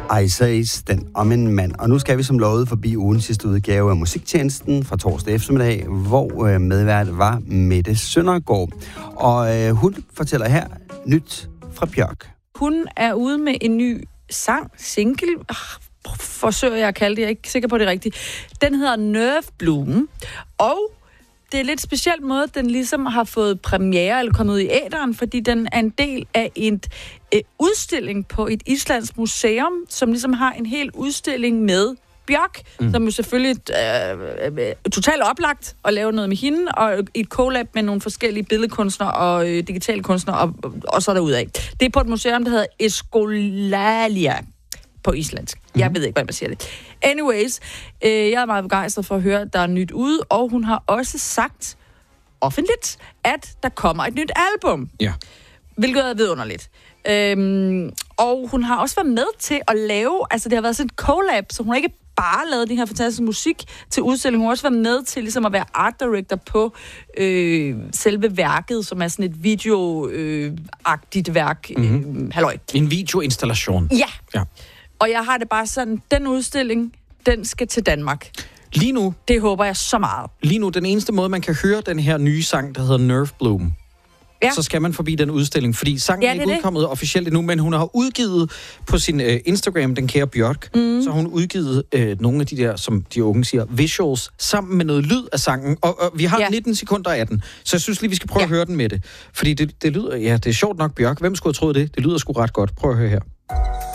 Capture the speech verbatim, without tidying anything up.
Ice den om en mand. Og nu skal vi som lovet forbi ugens sidste udgave af Musiktjenesten fra torsdag eftermiddag, hvor øh, medvært var Mette Søndergaard. Og øh, hun fortæller her nyt fra Bjørk. Hun er ude med en ny sang, single, øh, forsøger jeg at kalde det, jeg er ikke sikker på det rigtigt. Den hedder Nerve Bloom, og det er en lidt speciel måde, den ligesom har fået premiere eller kommet ud i æteren, fordi den er en del af en øh, udstilling på et islandsk museum, som ligesom har en hel udstilling med Bjørk, mm. som jo selvfølgelig øh, øh, totalt oplagt at lave noget med hende, og et collab med nogle forskellige billedkunstnere og øh, digitale kunstnere, og, og så derudad. Det er på et museum, der hedder Eskolalia på islandsk. Jeg ved ikke, hvordan man siger det. Anyways, øh, jeg er meget begejstret for at høre, at der er nyt ude, og hun har også sagt offentligt, at der kommer et nyt album. Ja. Hvilket er vidunderligt. Øhm, og hun har også været med til at lave, altså det har været sådan et collab, så hun har ikke bare lavet den her fantastiske musik til udstillingen, hun har også været med til ligesom at være art director på øh, selve værket, som er sådan et video-agtigt øh, værk. Mm-hmm. Øh, halløj. En videoinstallation. Ja. ja. Og jeg har det bare sådan, den udstilling, den skal til Danmark. Lige nu... Det håber jeg så meget. Lige nu, den eneste måde, man kan høre den her nye sang, der hedder Nerve Bloom, ja. Så skal man forbi den udstilling, fordi sangen ja, er ikke det udkommet det. officielt endnu, men hun har udgivet på sin øh, Instagram, den kære Bjørk, mm. så har hun udgivet øh, nogle af de der, som de unge siger, visuals, sammen med noget lyd af sangen, og, og vi har ja. nitten sekunder af den, så jeg synes lige, vi skal prøve ja. at høre den med det, fordi det, det lyder, ja, det er sjovt nok Bjørk, hvem skulle have troet det? Det lyder sgu ret godt, prøv at høre her.